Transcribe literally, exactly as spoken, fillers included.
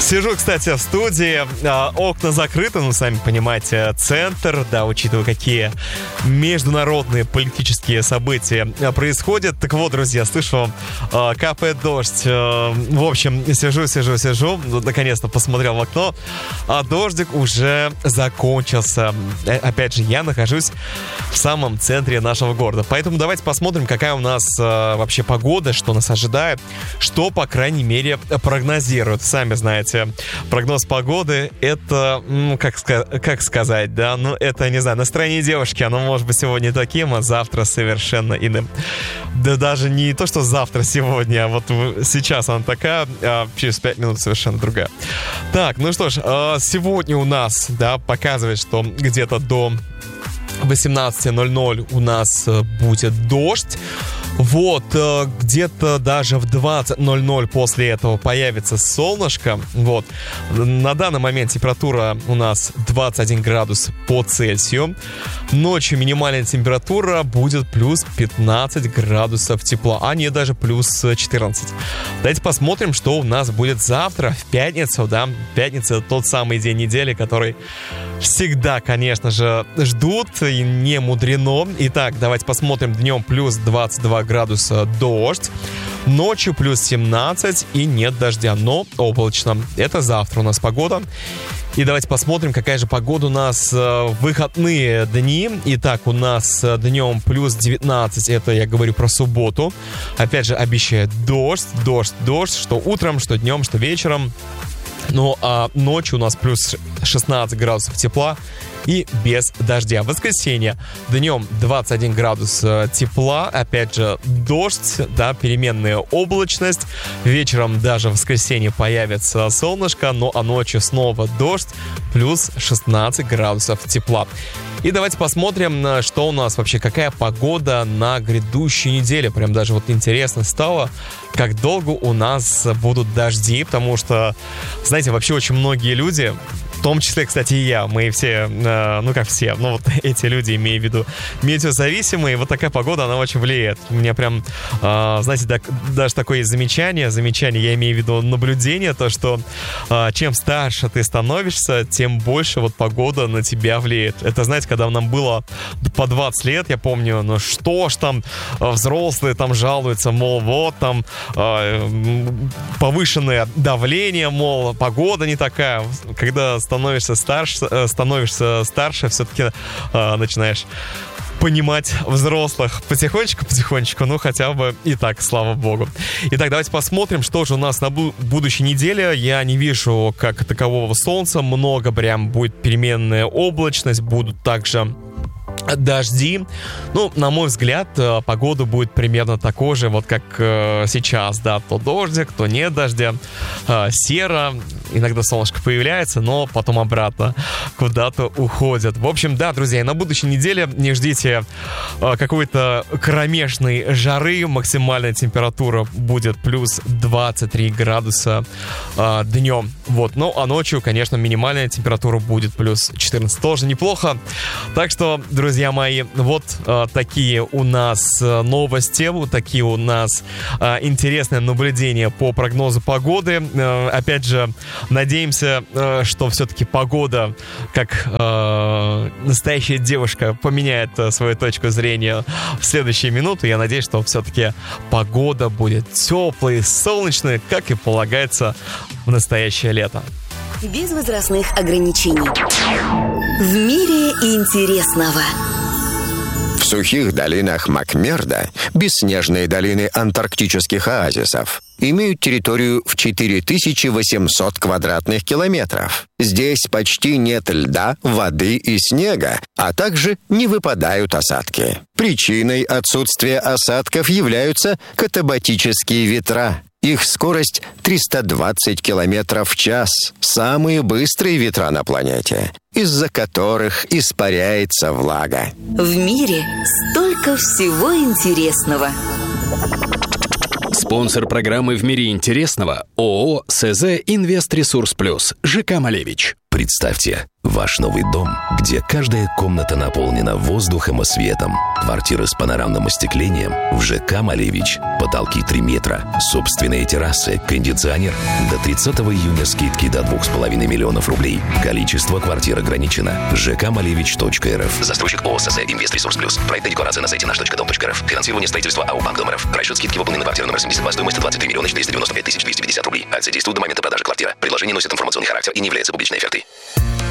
Сижу, кстати, в студии, а, окна закрыты, ну, сами понимаете, центр, да, учитывая, какие международные политические события происходят. Так вот, друзья, слышу, а, капает дождь. А, в общем, сижу, сижу, сижу, наконец-то посмотрел в окно, а дождик уже закончился. Опять же, я нахожусь в самом центре нашего города, поэтому давайте посмотрим, какая у нас а, вообще погода, что нас ожидает, что, по крайней мере, прогнозируют. Сами знаете, прогноз погоды — это, ну, как, как сказать, да, ну, это, не знаю, настроение девушки, оно может быть сегодня таким, а завтра совершенно иным. Да даже не то, что завтра, сегодня, а вот сейчас она такая, а через пять минут совершенно другая. Так, ну что ж, сегодня у нас, да, показывает, что где-то до восемнадцать ноль ноль у нас будет дождь. Вот, где-то даже в двадцать ноль ноль после этого появится солнышко. Вот, на данный момент температура у нас двадцать один градус по Цельсию. Ночью минимальная температура будет плюс пятнадцать градусов тепла, а не даже плюс четырнадцать. Давайте посмотрим, что у нас будет завтра, в пятницу, да. Пятница — тот самый день недели, который всегда, конечно же, ждут, и не мудрено. Итак, давайте посмотрим. Днем плюс двадцать два градуса, дождь. Ночью плюс семнадцать и нет дождя, но облачно. Это завтра у нас погода. И давайте посмотрим, какая же погода у нас в выходные дни. Итак, у нас днем плюс девятнадцать, это я говорю про субботу. Опять же, обещает дождь, дождь, дождь, что утром, что днем, что вечером. Ну, а ночью у нас плюс шестнадцать градусов тепла и без дождя. В воскресенье днем двадцать один градус тепла, опять же дождь, да, переменная облачность. Вечером даже в воскресенье появится солнышко, но а ночью снова дождь, плюс шестнадцать градусов тепла. И давайте посмотрим, что у нас вообще, какая погода на грядущей неделе. Прям даже вот интересно стало, как долго у нас будут дожди, потому что, знаете, вообще очень многие люди, в том числе, кстати, и я, мы все, э, ну как все, ну вот эти люди, имею в виду, метеозависимые, вот такая погода, она очень влияет. У меня прям, э, знаете, так, даже такое есть замечание, замечание, я имею в виду наблюдение, то, что э, чем старше ты становишься, тем больше вот погода на тебя влияет. Это, знаете, когда нам было по двадцать лет, я помню, ну что ж там, взрослые там жалуются, мол, вот там э, повышенное давление, мол, погода не такая. Когда становишься старше, становишься старше, все-таки э, начинаешь понимать взрослых потихонечку-потихонечку, ну хотя бы и так, слава богу. Итак, давайте посмотрим, что же у нас на бу- будущей неделе. Я не вижу как такового солнца, много прям будет переменная облачность, будут также дожди. Ну, на мой взгляд, погода будет примерно такой же, вот как э, сейчас, да, то дождик, то нет дождя, э, серо, иногда солнышко появляется, но потом обратно куда-то уходит. В общем, да, друзья, на будущей неделе не ждите э, какой-то кромешной жары, максимальная температура будет плюс двадцать три градуса э, днем, вот, ну, а ночью, конечно, минимальная температура будет плюс четырнадцать, тоже неплохо, так что, друзья, Друзья мои, вот э, такие у нас э, новости, вот такие у нас э, интересные наблюдения по прогнозу погоды. Э, опять же, надеемся, э, что все-таки погода, как э, настоящая девушка, поменяет э, свою точку зрения в следующие минуты. Я надеюсь, что все-таки погода будет теплой, солнечной, как и полагается в настоящее лето. Без возрастных ограничений. В мире интересного. В сухих долинах Макмерда, бесснежные долины антарктических оазисов, имеют территорию в четыре тысячи восемьсот квадратных километров. Здесь почти нет льда, воды и снега, а также не выпадают осадки. Причиной отсутствия осадков являются катабатические ветра. Их скорость триста двадцать километров в час. Самые быстрые ветра на планете, из-за которых испаряется влага. В мире столько всего интересного. Спонсор программы «В мире интересного» ООО СЗ «Инвест Ресурс Плюс» ЖК «Малевич». Представьте, Ваш новый дом, где каждая комната наполнена воздухом и светом. Квартиры с панорамным остеклением в ЖК «Малевич». Потолки три метра, собственные террасы, кондиционер. До тридцатого июня скидки до двух с половиной миллионов рублей. Количество квартир ограничено. жк малевич точка эр эф. Застройщик ООС «Инвестресурс Плюс». Проектная декларация на сайте наш точка дом точка эр эф. Финансирование строительства АО «Банк Дом РФ». Расчет скидки выполнен на квартиру номер семьдесят два. Стоимость двадцать три миллиона четыреста девяносто пять тысяч двести пятьдесят рублей. Акция действует до момента продажи квартиры. Предложение носит информационный характер и не является публичной офертой.